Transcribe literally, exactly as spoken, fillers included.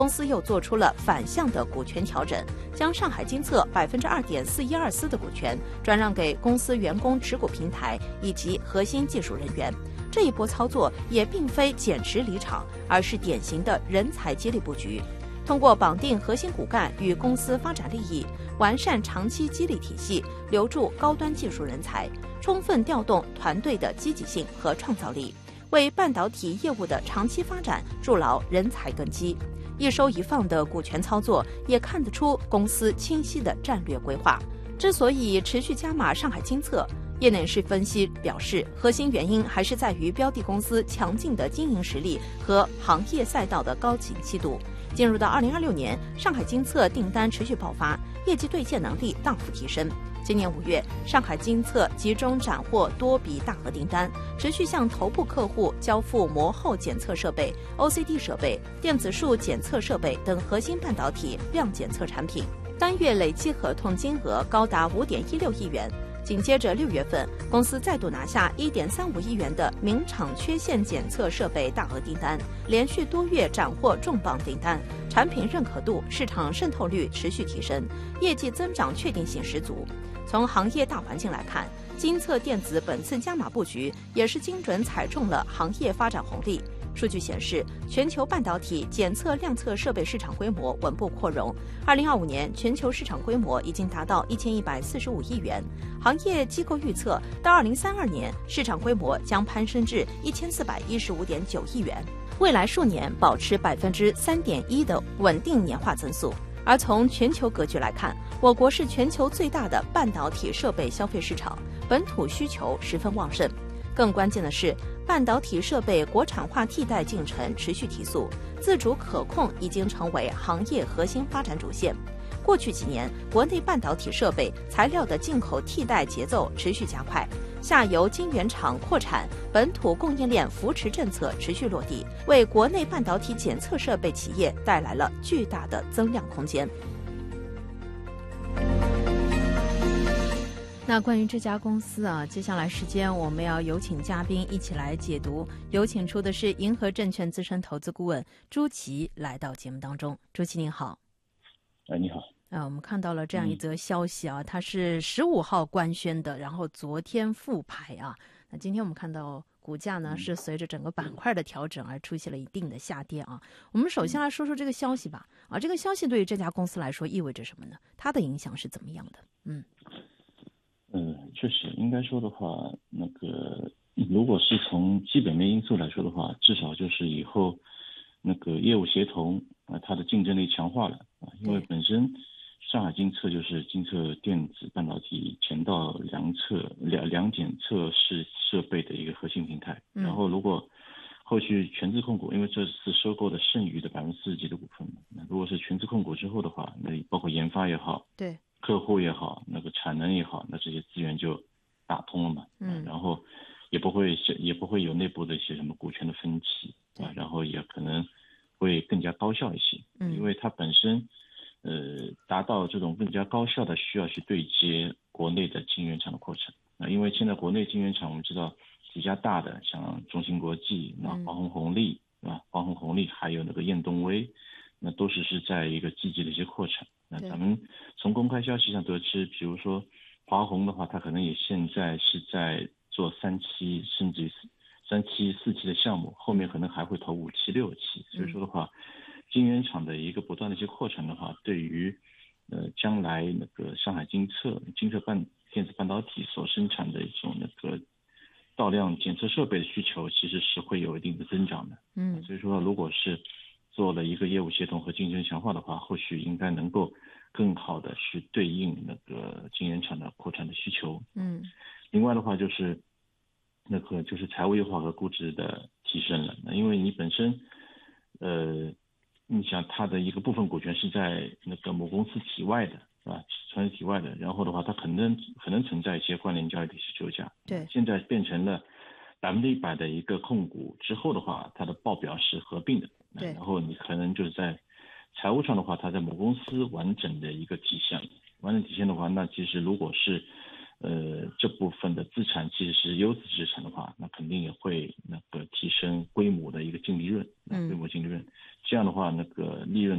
公司又做出了反向的股权调整，将上海金策百分之二点四一二四的股权转让给公司员工持股平台以及核心技术人员。这一波操作也并非减持离场，而是典型的人才激励布局。通过绑定核心骨干与公司发展利益，完善长期激励体系，留住高端技术人才，充分调动团队的积极性和创造力，为半导体业务的长期发展筑牢人才根基。一收一放的股权操作也看得出公司清晰的战略规划。之所以持续加码上海金策，业内人士分析表示，核心原因还是在于标的公司强劲的经营实力和行业赛道的高景气度。进入到二零二六年，上海金策订单持续爆发，业绩兑现能力大幅提升。今年五月，上海金策集中斩获多笔大额订单，持续向头部客户交付膜后检测设备、O C D 设备、电子束检测设备等核心半导体量检测产品，单月累计合同金额高达五点一六亿元。紧接着六月份，公司再度拿下一点三五亿元的明厂缺陷检测设备大额订单，连续多月斩获重磅订单，产品认可度、市场渗透率持续提升，业绩增长确定性十足。从行业大环境来看，金策电子本次加码布局也是精准踩中了行业发展红利。数据显示，全球半导体检测量测设备市场规模稳步扩容。二零二五年，全球市场规模已经达到一千一百四十五亿元。行业机构预测，到二零三二年，市场规模将攀升至一千四百一十五点九亿元。未来数年保持百分之三点一的稳定年化增速。而从全球格局来看，我国是全球最大的半导体设备消费市场，本土需求十分旺盛。更关键的是，半导体设备国产化替代进程持续提速，自主可控已经成为行业核心发展主线。过去几年，国内半导体设备材料的进口替代节奏持续加快，下游晶圆厂扩产、本土供应链扶持政策持续落地，为国内半导体检测设备企业带来了巨大的增量空间。那关于这家公司啊，接下来时间我们要有请嘉宾一起来解读。有请出的是银河证券资深投资顾问朱琦来到节目当中。朱琦您好。 哎，你好。 啊，我们看到了这样一则消息啊，嗯、它是十五号官宣的，然后昨天复牌啊。那今天我们看到股价呢是随着整个板块的调整而出现了一定的下跌啊。我们首先来说说这个消息吧。啊，这个消息对于这家公司来说意味着什么呢？它的影响是怎么样的？嗯。 嗯，确实应该说的话，那个如果是从基本面因素来说的话，至少就是以后那个业务协同啊、呃，它的竞争力强化了啊，因为本身上海金策就是金策电子半导体前道量测量量检测试设备的一个核心平台。嗯、然后如果后续全资控股，因为这次收购的剩余的百分之四十几的股份，那如果是全资控股之后的话，那包括研发也好， 对。 客户也好，那个产能也好，那这些资源就打通了嘛。嗯，然后也不会也不会有内部的一些什么股权的分歧啊，然后也可能会更加高效一些。嗯，因为它本身呃达到这种更加高效的，需要去对接国内的晶圆厂的扩产啊，因为现在国内晶圆厂我们知道几家大的，像中芯国际、那华虹红利啊、华虹红利，还有那个燕东威，那都是是在一个积极的一些扩产。那咱们从公开消息上得知，比如说华虹的话，它可能也现在是在做三期甚至三期、四期的项目，后面可能还会投五期、六期。所以说的话，晶圆厂的一个不断的一些扩产的话，对于呃将来那个上海金策、金策半电子半导体所生产的一种那个到量检测设备的需求，其实是会有一定的增长的。嗯，所以说如果是做了一个业务协同和竞争强化的话，后续应该能够更好的去对应那个晶圆厂的扩产的需求。嗯，另外的话就是那个就是财务优化和估值的提升了。那因为你本身呃，你想它的一个部分股权是在那个母公司体外的，是吧？存在体外的，然后的话它可能可能存在一些关联交易的一些纠葛。对，现在变成了百分之一百的一个控股之后的话，它的报表是合并的。对，然后你可能就是在财务上的话，它在母公司完整的一个体现，完整体现的话，那其实如果是呃这部分的资产其实是优质资产的话，那肯定也会那个提升规模的一个净利润，规模净利润，这样的话那个利润